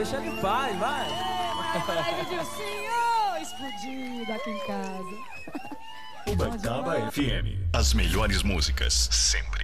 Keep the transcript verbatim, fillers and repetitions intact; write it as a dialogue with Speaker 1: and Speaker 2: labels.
Speaker 1: deixa ele em paz, vai.
Speaker 2: É, Dilcinho, explodido aqui em casa.
Speaker 3: Ubacaba F M. As melhores músicas, sempre.